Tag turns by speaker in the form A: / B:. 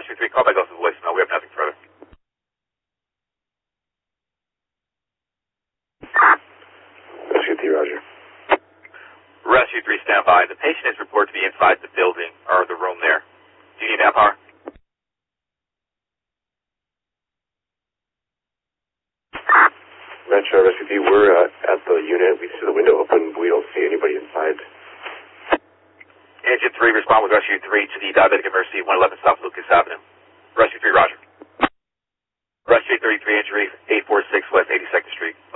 A: Rescue 3, call back off the voicemail. We have nothing further.
B: Rescue 3, roger.
A: Rescue 3, stand by. The patient is reported to be inside the building, or the room there. Do you need manpower?
B: Metro Rescue 3, we're at the unit. We see the window open, but we don't see anybody inside.
A: Engine 3, respond with Rescue 3 to the diabetic emergency 111 South Lucas Avenue. Rescue 3, roger. Rescue 33, injury 846 West 82nd Street.